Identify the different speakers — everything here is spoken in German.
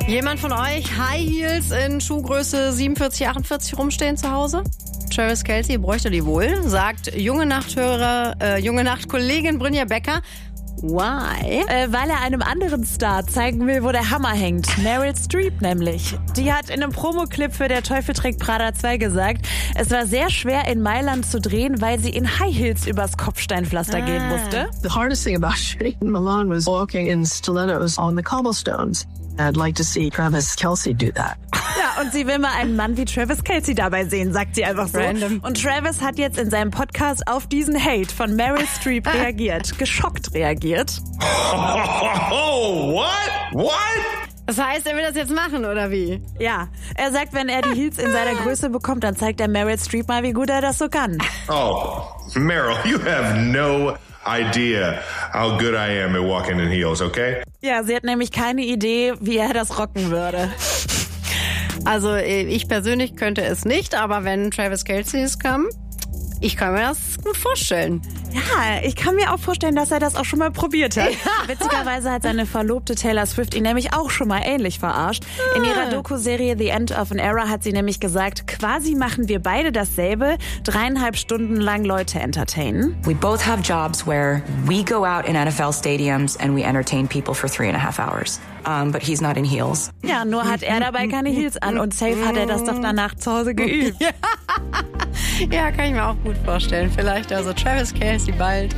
Speaker 1: Jemand von euch High Heels in Schuhgröße 47, 48 rumstehen zu Hause? Travis Kelce bräuchte die wohl, sagt junge Nachtkollegin Brynja Becker. Why?
Speaker 2: Weil er einem anderen Star zeigen will, wo der Hammer hängt. Meryl Streep nämlich. Die hat in einem Promoclip für Der Teufel trägt Prada 2 gesagt, es war sehr schwer in Mailand zu drehen, weil sie in High Heels übers Kopfsteinpflaster gehen musste.
Speaker 3: The hardest thing about shooting in Milan was walking in stilettos on the cobblestones. I'd like to see Travis Kelce do that.
Speaker 2: Ja, und sie will mal einen Mann wie Travis Kelce dabei sehen, sagt sie einfach so.
Speaker 1: Random.
Speaker 2: Und Travis hat jetzt in seinem Podcast auf diesen Hate von Meryl Streep reagiert. Geschockt reagiert.
Speaker 4: Oh, what?
Speaker 1: Das heißt, er will das jetzt machen, oder wie?
Speaker 2: Ja, er sagt, wenn er die Heels in seiner Größe bekommt, dann zeigt er Meryl Streep mal, wie gut er das so kann.
Speaker 4: Oh, Meryl, you have no idea how good I am at walking in heels, okay?
Speaker 2: Ja, sie hat nämlich keine Idee, wie er das rocken würde.
Speaker 1: Also ich persönlich könnte es nicht, aber wenn Travis Kelce es kann, ich kann mir das gut vorstellen.
Speaker 2: Ja, ich kann mir auch vorstellen, dass er das auch schon mal probiert hat. Ja. Witzigerweise hat seine Verlobte Taylor Swift ihn nämlich auch schon mal ähnlich verarscht. In ihrer Doku-Serie The End of an Era hat sie nämlich gesagt, quasi machen wir beide dasselbe, 3,5 Stunden lang Leute entertainen.
Speaker 5: We both have jobs where we go out in NFL stadiums and we entertain people for 3.5 hours. But he's not in heels.
Speaker 2: Ja, nur hat er dabei keine Heels an und safe hat er das doch danach zu Hause geübt.
Speaker 1: Ja, kann ich mir auch gut vorstellen. Vielleicht also Travis Kelce bald.